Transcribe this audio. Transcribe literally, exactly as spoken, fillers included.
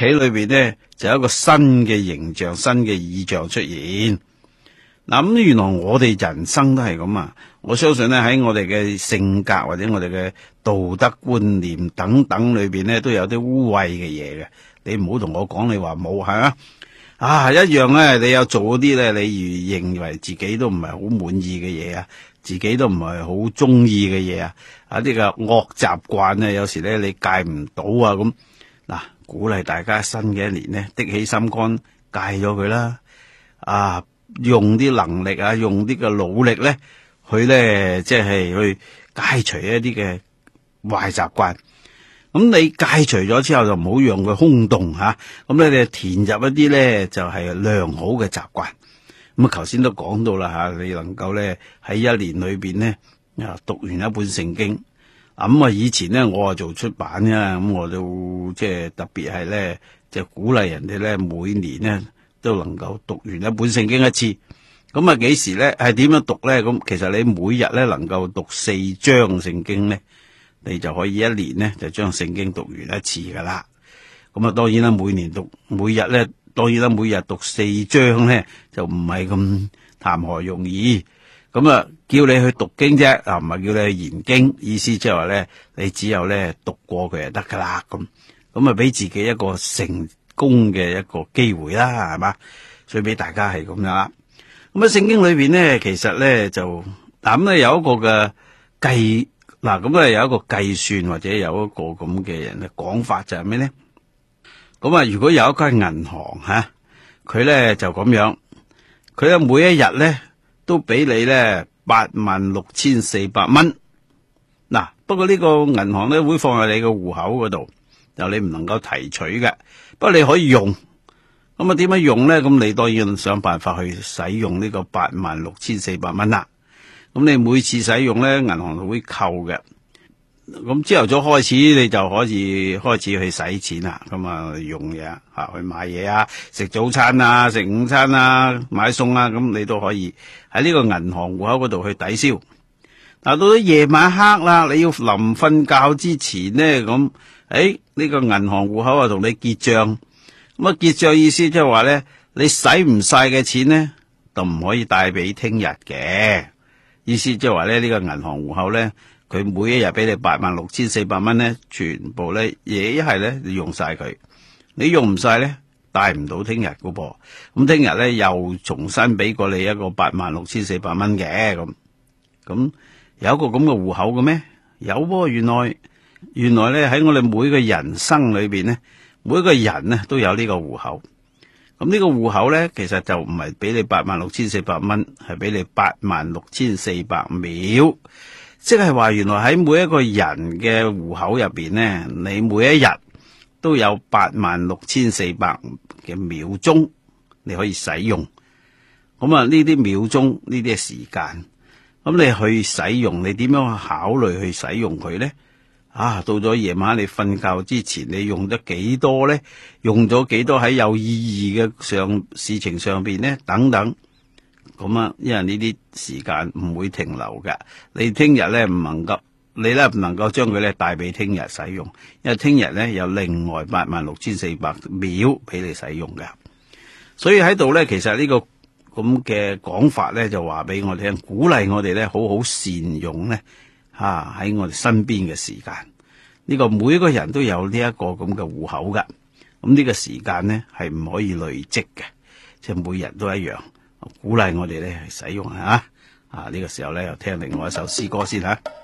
企裏邊咧就有一個新嘅形象、新嘅意象出現。嗱，咁原來我哋人生都係咁啊！我相信咧喺我哋嘅性格或者我哋嘅道德觀念等等裏邊咧都有啲污穢嘅嘢嘅。你唔好同我講你話冇係啊！啊，一樣咧，你有做嗰啲咧，你如認為自己都唔係好滿意嘅嘢啊，自己都唔係好中意嘅嘢啊，啊啲個惡習慣咧，有時咧你戒唔到啊咁。嗱，鼓勵大家新嘅一年咧，的起心肝戒咗佢啦，啊，用啲能力啊，用啲嘅努力咧，去咧即係去戒除一啲嘅壞習慣。咁你戒除咗之後就唔好讓佢空洞吓，咁咧你填入一啲咧就係良好嘅習慣。咁啊，頭先都講到啦吓，你能夠咧喺一年裏邊咧啊讀完一本聖經。咁啊，以前咧我啊做出版嘅，咁我都即係特別係咧，即係鼓勵人哋咧每年咧都能夠讀完一本聖經一次。咁啊，幾時咧係點樣讀咧？咁其實你每日咧能夠讀四章聖經咧，你就可以一年咧就將聖經讀完一次噶啦。咁啊，當然啦，每年讀每日咧，當然啦，每日讀四章咧就唔係咁談何容易。咁啊，叫你去讀經啫，啊唔係叫你去研經。意思即係話咧，你只有咧讀過佢就得噶啦。咁咁啊，俾自己一個成功嘅一個機會啦，係嘛？所以俾大家係咁樣啦。咁啊，聖經裏邊咧，其實咧就嗱咁咧有一個嘅計。嗱，咁咧有一個計算或者有一個咁嘅人嘅講法就係咩咧？咁啊，如果有一間銀行吓，佢咧就咁樣，佢咧每一日咧都俾你咧八萬六千四百蚊。嗱，不過呢個銀行咧會放喺你個戶口嗰度，就你唔能夠提取嘅，不過你可以用。咁啊，點樣用咧？咁你當然想辦法去使用呢個八萬六千四百蚊啦。咁你每次使用咧，銀行就會扣嘅。咁朝頭早開始，你就可以開始去使錢啦。咁啊，用嘢啊，去買嘢啊，食早餐啊，食午餐啊，買餸啊，咁你都可以喺呢個銀行戶口嗰度去抵消。但到咗夜晚黑啦，你要臨瞓覺之前咧，咁誒呢個銀行戶口啊同你結賬。咁啊結賬意思即係話咧，你使唔晒嘅錢咧，就唔可以帶俾聽日嘅。意思即係話咧，呢個銀行戶口咧，佢每一日俾你八萬六千四百蚊咧，全部咧嘢一係咧你用晒佢，你用唔晒咧帶唔到聽日噶噃。咁聽日咧又重新俾過你一個八萬六千四百蚊嘅。咁咁有一個咁嘅戶口嘅咩？有噃，原來原來咧喺我哋每個人生裏邊咧，每一個人咧都有呢個戶口。咁呢個戶口咧，其實就唔係俾你八萬六千四百蚊，係俾你八萬六千四百秒。即係話原來喺每一個人嘅戶口入邊咧，你每一日都有八萬六千四百嘅秒鐘你可以使用。咁啊，呢啲秒鐘呢啲係時間，咁你去使用，你點樣考慮去使用佢咧？啊，到咗夜晚你瞓覺之前，你用得幾多咧？用咗幾多喺有意義嘅上事情上邊咧？等等，咁啊，因為呢啲時間唔會停留㗎。你聽日咧唔能夠，你咧唔能夠將佢咧帶俾聽日使用，因為聽日咧有另外八萬六千四百秒俾你使用㗎。所以喺度咧，其實呢個咁嘅講法咧，就話俾我哋聽，鼓勵我哋咧好好善用咧。啊！喺我哋身邊嘅時間，呢個每一個人都有呢一個咁嘅戶口噶。咁呢個時間呢係唔可以累積嘅，即係每日都一樣。鼓勵我哋咧去使用吓。啊！呢個時候咧又聽另外一首詩歌先吓。